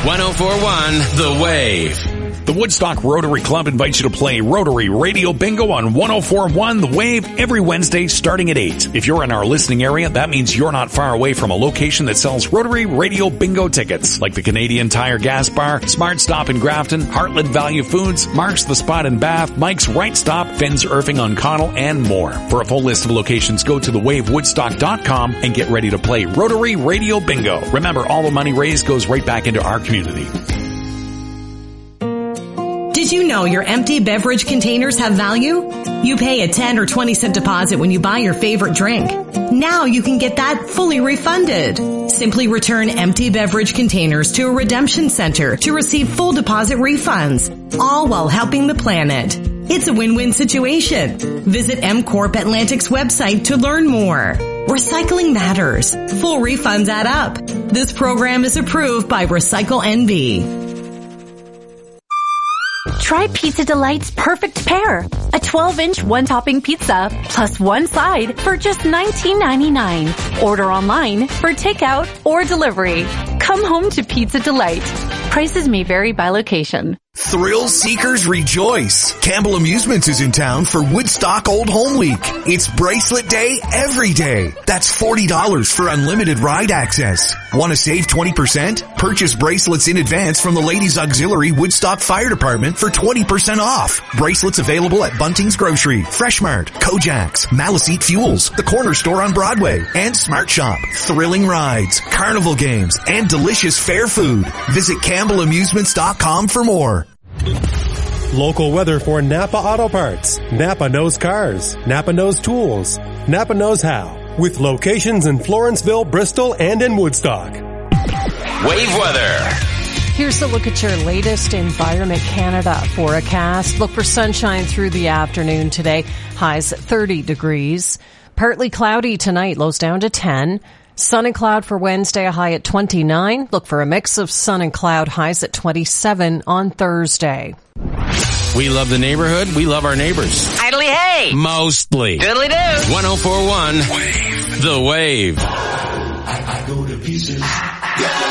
104.1 The Wave. The Woodstock Rotary Club invites you to play Rotary Radio Bingo on 104.1 The Wave every Wednesday starting at 8. If you're in our listening area, that means you're not far away from a location that sells Rotary Radio Bingo tickets, like the Canadian Tire Gas Bar, Smart Stop in Grafton, Heartland Value Foods, Mark's The Spot in Bath, Mike's Right Stop, Finn's Irving on Connell, and more. For a full list of locations, go to thewavewoodstock.com and get ready to play Rotary Radio Bingo. Remember, all the money raised goes right back into our community. Did you know your empty beverage containers have value? You pay a 10 or 20 cent deposit when you buy your favorite drink. Now you can get that fully refunded. Simply return empty beverage containers to a redemption center to receive full deposit refunds, all while helping the planet. It's a win-win situation. Visit MCorp Atlantic's website to learn more. Recycling matters. Full refunds add up. This program is approved by Recycle NV. Try Pizza Delight's Perfect Pair, a 12-inch one-topping pizza plus one side for just $19.99. Order online for takeout or delivery. Come home to Pizza Delight. Prices may vary by location. Thrill seekers rejoice. Campbell Amusements is in town for Woodstock Old Home Week. It's Bracelet Day every day. That's $40 for unlimited ride access. Want to save 20%? Purchase bracelets in advance from the Ladies Auxiliary Woodstock Fire Department for 20% off. Bracelets available at Bunting's Grocery, Fresh Mart, Kojak's, Maliseet Fuels, the Corner Store on Broadway, and Smart Shop. Thrilling rides, carnival games, and delicious fair food. Visit CampbellAmusements.com for more. Local weather for Napa Auto Parts. Napa knows cars. Napa knows tools. Napa knows how. With locations in Florenceville, Bristol, and in Woodstock. Wave weather. Here's a look at your latest Environment Canada forecast. Look for sunshine through the afternoon today. Highs 30 degrees. Partly cloudy tonight. Lows down to 10. Sun and cloud for Wednesday, a high at 29. Look for a mix of sun and cloud, highs at 27 on Thursday. We love the neighborhood. We love our neighbors. Idly hey! Mostly. Diddly do! 104.1 The Wave. I go to pieces.